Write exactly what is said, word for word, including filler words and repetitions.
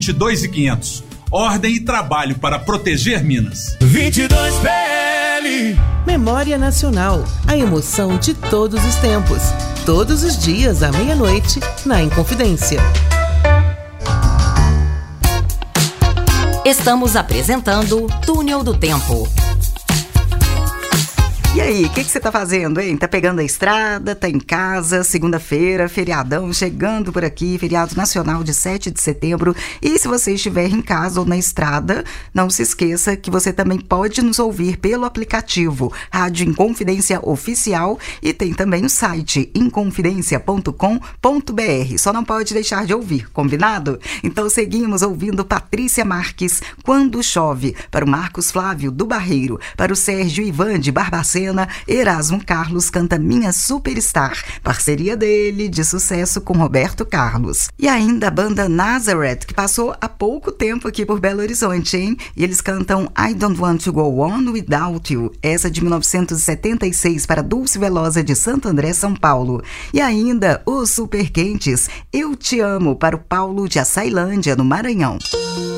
vinte e dois e quinhentos. Ordem e trabalho para proteger Minas. vinte e dois P L. Memória Nacional, a emoção de todos os tempos. Todos os dias à meia-noite, na Inconfidência. Estamos apresentando Túnel do Tempo. E aí, o que que você tá fazendo, hein? Tá pegando a estrada, tá em casa, segunda-feira, feriadão chegando por aqui, feriado nacional de sete de setembro. E se você estiver em casa ou na estrada, não se esqueça que você também pode nos ouvir pelo aplicativo Rádio Inconfidência Oficial e tem também o site inconfidencia ponto com ponto b r. Só não pode deixar de ouvir, combinado? Então seguimos ouvindo Patrícia Marques, Quando Chove, para o Marcos Flávio do Barreiro, para o Sérgio Ivan de Barbacena. Erasmo Carlos canta Minha Superstar, parceria dele de sucesso com Roberto Carlos. E ainda a banda Nazareth, que passou há pouco tempo aqui por Belo Horizonte, hein? E eles cantam I Don't Want to Go On Without You, essa de mil novecentos e setenta e seis para Dulce Velosa de Santo André, São Paulo. E ainda os Super Quentes, Eu Te Amo, para o Paulo de Açailândia, no Maranhão.